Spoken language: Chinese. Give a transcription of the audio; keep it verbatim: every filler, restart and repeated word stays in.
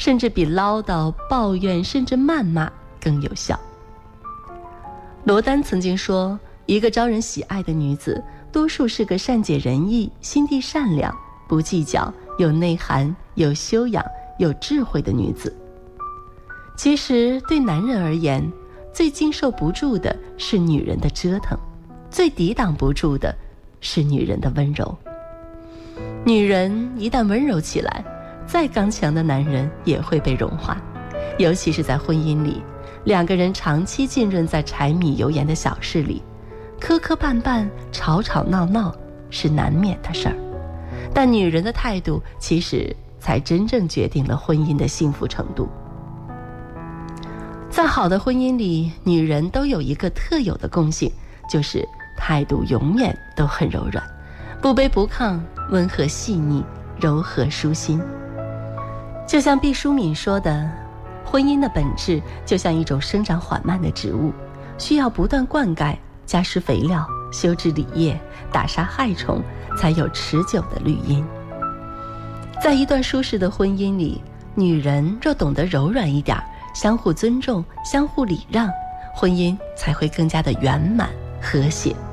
甚至比唠叨、抱怨甚至谩骂更有效。罗丹曾经说，一个招人喜爱的女子多数是个善解人意、心地善良、不计较、有内涵、有修养、有智慧的女子。其实对男人而言，最经受不住的是女人的折腾，最抵挡不住的是女人的温柔。女人一旦温柔起来，再刚强的男人也会被融化。尤其是在婚姻里，两个人长期浸润在柴米油盐的小事里，磕磕绊绊、吵吵闹闹是难免的事儿，但女人的态度其实才真正决定了婚姻的幸福程度。在好的婚姻里，女人都有一个特有的共性，就是态度永远都很柔软，不卑不亢，温和细腻，柔和舒心。就像毕淑敏说的，婚姻的本质就像一种生长缓慢的植物，需要不断灌溉，加施肥料，修枝理叶，打杀害虫，才有持久的绿荫。在一段舒适的婚姻里，女人若懂得柔软一点，相互尊重，相互礼让，婚姻才会更加的圆满和谐。